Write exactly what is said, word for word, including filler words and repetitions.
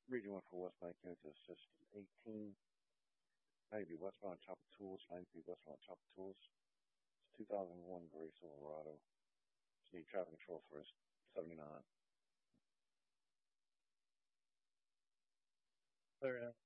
Region one for westbound unit to system eighteen. ninety westbound Chopper Tools, ninety westbound Chopper Tools. It's two thousand one Gray Silverado. Just need traffic control for seventy-nine. Clear now.